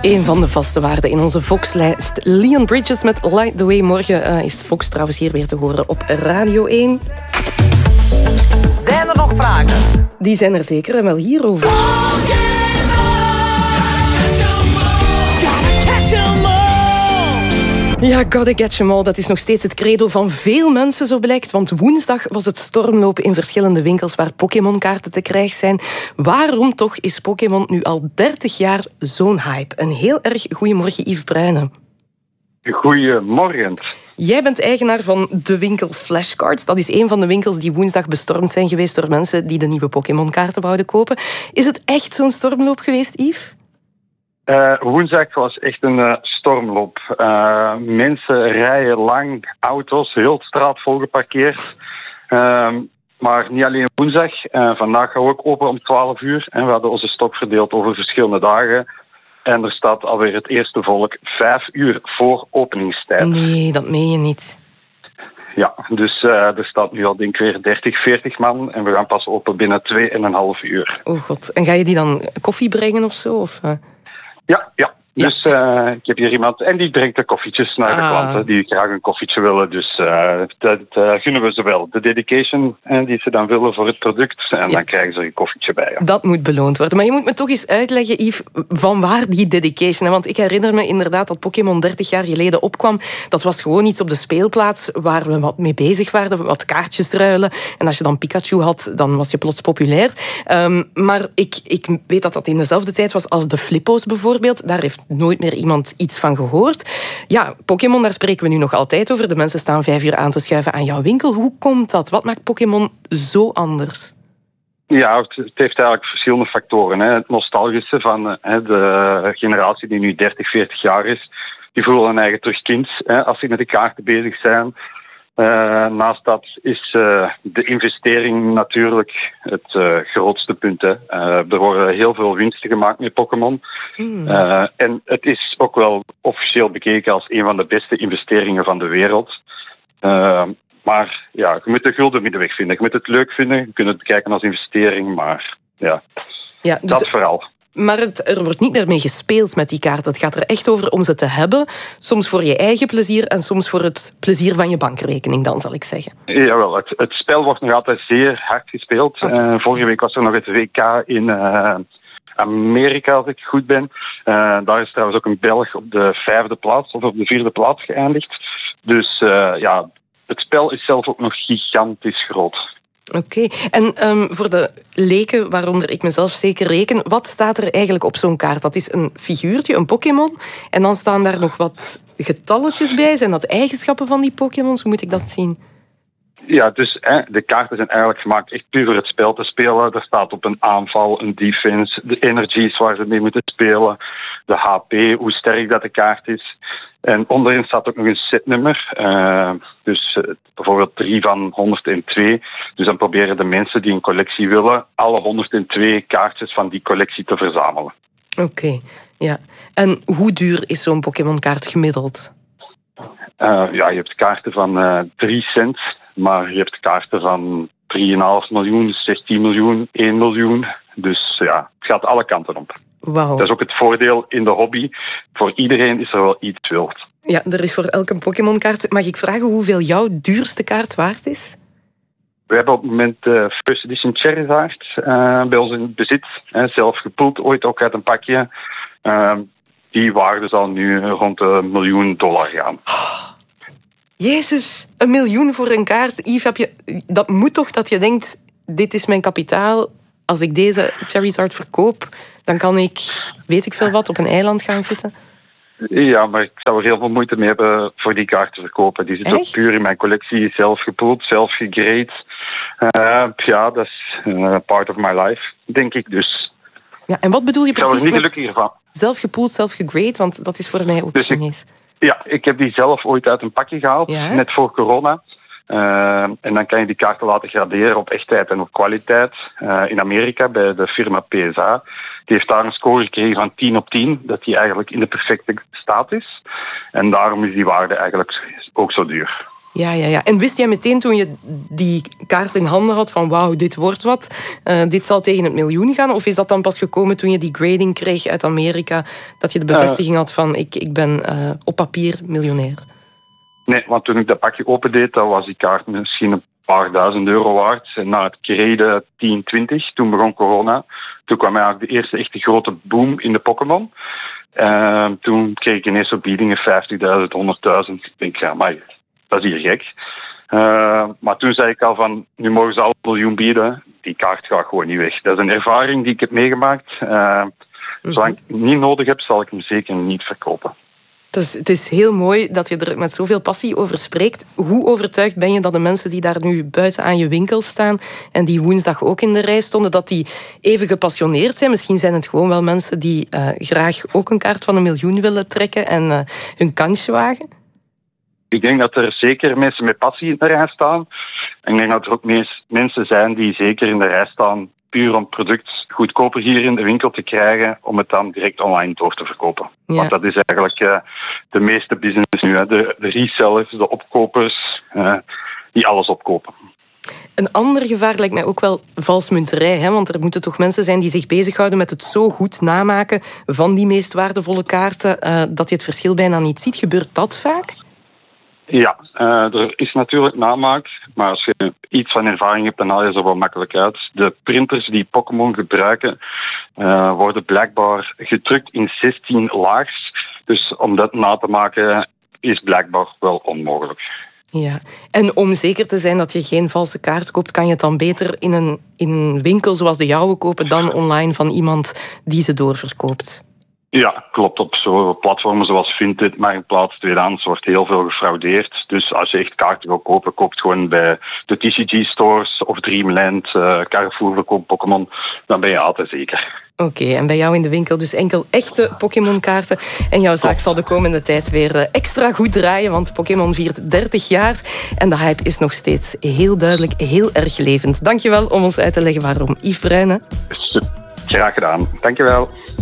Een van de vaste waarden in onze Fox-lijst. Leon Bridges met Light the Way. Morgen is Fox trouwens hier weer te horen op Radio 1. Zijn er nog vragen? Die zijn er zeker en wel hierover. Ja, gotta catch 'em all. Dat is nog steeds het credo van veel mensen, zo blijkt. Want woensdag was het stormlopen in verschillende winkels waar Pokémon-kaarten te krijgen zijn. Waarom toch is Pokémon nu al 30 jaar zo'n hype? Een heel erg goeiemorgen, Yves Bruyne. Goedemorgen. Jij bent eigenaar van de winkel Flashcards. Dat is een van de winkels die woensdag bestormd zijn geweest door mensen die de nieuwe Pokémon-kaarten wouden kopen. Is het echt zo'n stormloop geweest, Yves? Woensdag was echt een stormloop. Mensen rijden lang, auto's, heel de straat vol geparkeerd. Maar niet alleen woensdag. Vandaag gaan we ook open om 12 uur. En we hadden onze stok verdeeld over verschillende dagen. En er staat alweer het eerste volk 5 uur voor openingstijd. Nee, dat meen je niet. Ja, dus er staat nu al denk ik weer 30, 40 man. En we gaan pas open binnen 2,5 uur. Oh god. En ga je die dan koffie brengen of zo? Of? Ja. Dus ik heb hier iemand en die brengt de koffietjes naar de klanten die graag een koffietje willen. Dus dat gunnen we ze wel. De dedication die ze dan willen voor het product. En dan krijgen ze een koffietje bij. Ja. Dat moet beloond worden. Maar je moet me toch eens uitleggen, Yves, van waar die dedication? Want ik herinner me inderdaad dat Pokémon 30 jaar geleden opkwam. Dat was gewoon iets op de speelplaats waar we wat mee bezig waren. Wat kaartjes ruilen. En als je dan Pikachu had, dan was je plots populair. Maar ik weet dat in dezelfde tijd was als de Flippo's bijvoorbeeld. Daar heeft nooit meer iemand iets van gehoord. Ja, Pokémon, daar spreken we nu nog altijd over. De mensen staan 5 uur aan te schuiven aan jouw winkel. Hoe komt dat? Wat maakt Pokémon zo anders? Ja, het heeft eigenlijk verschillende factoren. Het nostalgische van de generatie die nu 30, 40 jaar is. Die voelen hun eigen terug kind als ze met de kaarten bezig zijn. Naast dat is de investering natuurlijk het grootste punt. Er worden heel veel winsten gemaakt met Pokémon. En het is ook wel officieel bekeken als een van de beste investeringen van de wereld. Maar ja, je moet de gulden middenweg vinden. Je moet het leuk vinden, je kunt het bekijken als investering, maar ja dus dat vooral. Maar er wordt niet meer mee gespeeld met die kaart. Het gaat er echt over om ze te hebben. Soms voor je eigen plezier en soms voor het plezier van je bankrekening, dan zal ik zeggen. Jawel, het spel wordt nog altijd zeer hard gespeeld. Vorige week was er nog het WK in Amerika, als ik goed ben. Daar is trouwens ook een Belg op de 5e plaats of op de 4e plaats geëindigd. Dus het spel is zelf ook nog gigantisch groot. Oké. En voor de leken, waaronder ik mezelf zeker reken, wat staat er eigenlijk op zo'n kaart? Dat is een figuurtje, een Pokémon. En dan staan daar nog wat getalletjes bij. Zijn dat eigenschappen van die Pokémons? Hoe moet ik dat zien? Ja, dus de kaarten zijn eigenlijk gemaakt echt puur voor het spel te spelen. Er staat op een aanval, een defense, de energies waar ze mee moeten spelen, de HP, hoe sterk dat de kaart is. En onderin staat ook nog een setnummer. Dus bijvoorbeeld 3 van 102. Dus dan proberen de mensen die een collectie willen alle 102 kaartjes van die collectie te verzamelen. Oké, ja. En hoe duur is zo'n Pokémon-kaart gemiddeld? Je hebt kaarten van 3 cent, maar je hebt kaarten van 3,5 miljoen, 16 miljoen, 1 miljoen. Dus ja, het gaat alle kanten op. Wow. Dat is ook het voordeel in de hobby. Voor iedereen is er wel iets wild. Ja, er is voor elke Pokémon-kaart. Mag ik vragen hoeveel jouw duurste kaart waard is? We hebben op het moment de First Edition Charizard bij ons in bezit. Zelf gepoeld, ooit ook uit een pakje. Die waarde zal nu rond $1 miljoen gaan. Jezus, $1 miljoen voor een kaart. Yves, dat moet toch dat je denkt, dit is mijn kapitaal. Als ik deze Charizard verkoop, dan kan ik, weet ik veel wat, op een eiland gaan zitten. Ja, maar ik zou er heel veel moeite mee hebben voor die kaart te verkopen. Die zit ook puur in mijn collectie, zelf gepoeld, zelf gegrade. Dat is part of my life, denk ik dus. Ja, en wat bedoel je precies met... Ik zou er niet gelukkiger van. Zelf gepoeld, zelf gegrade, want dat is voor mij ook Chinees. Ik heb die zelf ooit uit een pakje gehaald, net voor corona. En dan kan je die kaarten laten graderen op echtheid en op kwaliteit. In Amerika, bij de firma PSA. Die heeft daar een score gekregen van 10 op 10. Dat die eigenlijk in de perfecte staat is. En daarom is die waarde eigenlijk ook zo duur. Ja. En wist jij meteen toen je die kaart in handen had van wauw, dit wordt wat, dit zal tegen het miljoen gaan? Of is dat dan pas gekomen toen je die grading kreeg uit Amerika, dat je de bevestiging had van ik ben op papier miljonair? Nee, want toen ik dat pakje opendeed, dan was die kaart misschien een paar duizend euro waard. En na het grade 10, 20, toen begon corona. Toen kwam eigenlijk de eerste echte grote boom in de Pokémon. Toen kreeg ik ineens op biedingen 50.000, 100.000. Ik denk, ja, maar dat is hier gek. Maar toen zei ik al van, nu mogen ze al een miljoen bieden. Die kaart gaat gewoon niet weg. Dat is een ervaring die ik heb meegemaakt. Zolang ik het niet nodig heb, zal ik hem zeker niet verkopen. Het is heel mooi dat je er met zoveel passie over spreekt. Hoe overtuigd ben je dat de mensen die daar nu buiten aan je winkel staan en die woensdag ook in de rij stonden, dat die even gepassioneerd zijn? Misschien zijn het gewoon wel mensen die graag ook een kaart van 1 miljoen willen trekken en hun kansje wagen. Ik denk dat er zeker mensen met passie in de rij staan. En ik denk dat er ook mensen zijn die zeker in de rij staan puur om het product goedkoper hier in de winkel te krijgen, om het dan direct online door te verkopen. Ja. Want dat is eigenlijk de meeste business nu. Hè. De resellers, de opkopers, die alles opkopen. Een ander gevaar lijkt mij ook wel valsmunterij. Hè? Want er moeten toch mensen zijn die zich bezighouden met het zo goed namaken van die meest waardevolle kaarten, dat je het verschil bijna niet ziet. Gebeurt dat vaak? Ja, er is natuurlijk namaak, maar als je iets van ervaring hebt, dan haal je ze wel makkelijk uit. De printers die Pokémon gebruiken, worden blijkbaar gedrukt in 16 laags. Dus om dat na te maken is blijkbaar wel onmogelijk. Ja, en om zeker te zijn dat je geen valse kaart koopt, kan je het dan beter in een winkel zoals de jouwe kopen dan online van iemand die ze doorverkoopt? Ja, klopt. Op zo'n platformen zoals Vinted, Marktplaats, Tweedehands wordt heel veel gefraudeerd. Dus als je echt kaarten wil kopen, koop het gewoon bij de TCG-stores of Dreamland, Carrefour verkoopt Pokémon. Dan ben je altijd zeker. Oké, en bij jou in de winkel dus enkel echte Pokémon-kaarten. En jouw zaak zal de komende tijd weer extra goed draaien, want Pokémon viert 30 jaar. En de hype is nog steeds heel duidelijk, heel erg levend. Dankjewel om ons uit te leggen waarom. Yves Bruijne. Graag gedaan. Dankjewel.